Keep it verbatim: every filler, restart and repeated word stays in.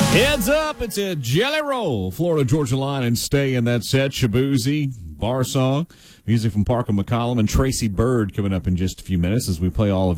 Heads up, it's a Jelly Roll. Florida Georgia Line and stay in that set. Shabuzi, Bar Song, music from Parker McCollum and Tracy Bird coming up in just a few minutes as we play all of